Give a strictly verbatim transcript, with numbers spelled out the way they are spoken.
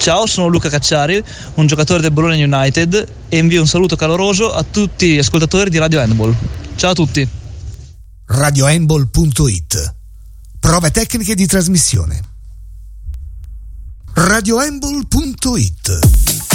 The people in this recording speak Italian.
Ciao, sono Luca Cacciari, un giocatore del Bologna United, e invio un saluto caloroso a tutti gli ascoltatori di Radio Handball. Ciao a tutti. radio handball punto it. Prove tecniche di trasmissione. radio handball punto it.